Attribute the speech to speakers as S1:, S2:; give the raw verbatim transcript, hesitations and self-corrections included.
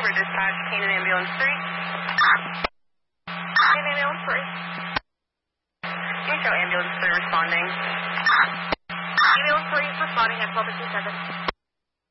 S1: for dispatch, Canaan Ambulance three. Canaan Ambulance three. You show Ambulance three responding. Ambulance three is responding at twelve fifty-seven.